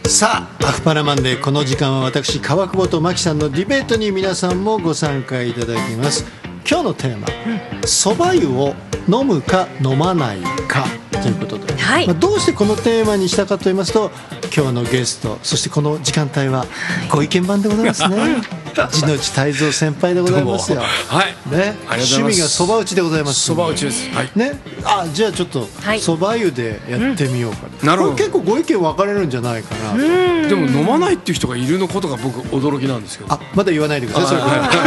さあアフパラマンデー、この時間は私川久保とマキさんのディベートに皆さんもご参加いただきます。今日のテーマ、そば湯を飲むか飲まないかということで、 はい、 どうしてこのテーマにしたかと言いますと、今日のゲスト、そしてこの時間帯はご意見番でございますね。地の内泰造先輩でございますよ。 はい、 ね、趣味がそば打ちでございます。 そば打ちです。はい。 ね、じゃあちょっとそば湯でやってみようかな。 なるほど。 結構ご意見分かれるんじゃないかなと。 でも飲まないっていう人がいるのことが僕驚きなんですけど。 まだ言わないでください。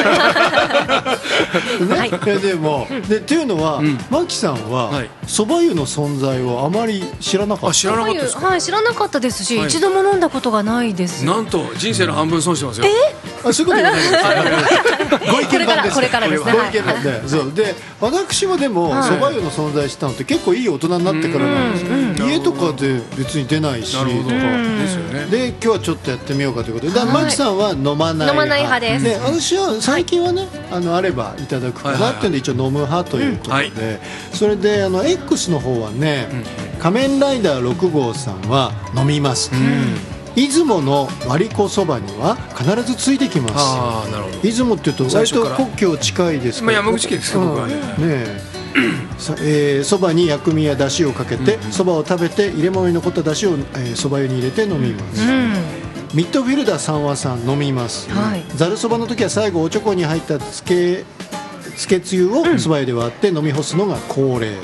でもっていうのは、マキさんはそば湯の存在をあまり知らなかった。 知らなかったですか。 はい、知らなかったですし、一度も飲んだことがないです。 なんと人生の半分損してますよ。 そういうことじゃないです。ご意見番です。 これからですね。 ご意見番で、そうで、私もでもそば湯の存在したのって結構いい大人になってからなんですよ。家とかで別に出ないし。 なるほど。ですよね。 で今日はちょっとやってみようかということで、マキさんは飲まない派です。 私は最近はね、あればいただくかなっていうんで一応飲む派ということで、それでX の方はね、仮面ライダー6号さんは飲みます。出雲の割子そばには必ずついてきます。 なるほど。 出雲っていうと割と故郷近いですから、 山口県ですか、僕はね。 そばに薬味やだしをかけて、そばを食べて入れ物に残っただしをそば湯に入れて飲みます。ミッドフィルダーさんはさん飲みます。ざるそばの時は最後おちょこに入ったつけつゆをそば湯で割って飲み干すのが恒例です。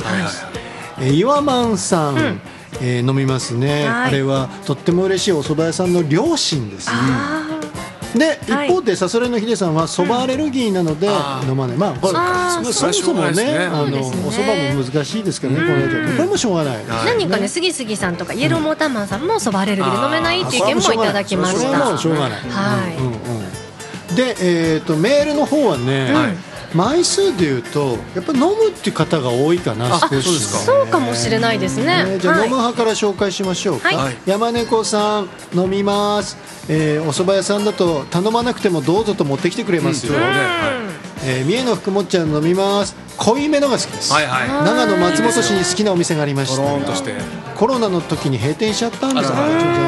岩満さん、飲みますね。あれはとっても嬉しいお蕎麦屋さんの両親ですね。で一方でさそれのヒデさんは蕎麦アレルギーなので飲まない。そもそもね、お蕎麦も難しいですからね。これもしょうがない。 何人かね、すぎすぎさんとかイエローモーターマンさんも蕎麦アレルギーで飲めないっていう意見もいただきました。 それはもうしょうがない。でメールの方はね、枚数でいうとやっぱり飲むっていう方が多いかな。 そうかもしれないですね。 じゃあ飲む派から紹介しましょうか。山猫さん飲みます。お蕎麦屋さんだと頼まなくてもどうぞと持ってきてくれますよ。三重の福もっちゃん飲みます。濃いめのが好きです。長野松本市に好きなお店がありましたが、コロナの時に閉店しちゃったんです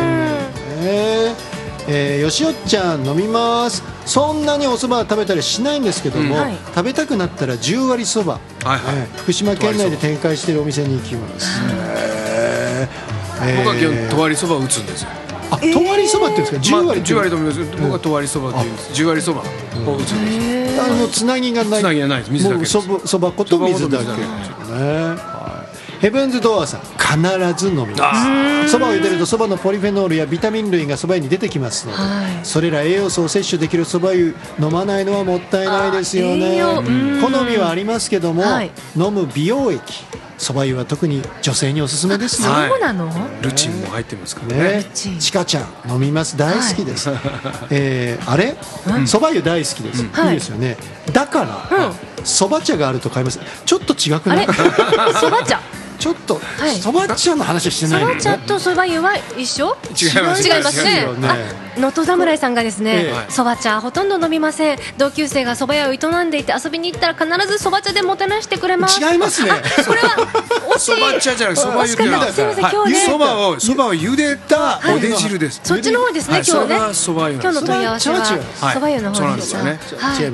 よ。よしおっちゃん飲みます。そんなにお蕎麦は食べたりしないんですけども、食べたくなったら10割そば、福島県内で展開しているお店に行きます。 僕は基本とわりそばを打つんですよ。 とわりそばって言うんですか。10割 10割と思います。僕はとわりそばって言うんです。10割そばを打つんです。 つなぎがない。 つなぎがないです。水だけです。 そば粉と水だけですね。ヘブンズドアーさん必ず飲みます。そばを茹でるとそばのポリフェノールやビタミン類がそば湯に出てきますので、それら栄養素を摂取できるそば湯飲まないのはもったいないですよね。好みはありますけども、飲む美容液そば湯は特に女性におすすめですね。 そうなの？ ルチンも入ってますからね。 ちかちゃん飲みます。大好きです。あれそば湯大好きです。いいですよね。だからそば茶があると買います。ちょっと違くない？ そば茶ちょっとそば茶の話してない。 そば茶とそば湯は一緒？違いますね。能登侍さんがですね、そば茶ほとんど飲みません。同級生がそば屋を営んでいて遊びに行ったら必ずそば茶でもてなしてくれます。 違いますね。 これはそば茶じゃなくてそば湯っていうのはそばを茹でたおで汁です。 そっちの方ですね。今日ね。今日の問い合わせはそば湯の方です。 そうなんですよね。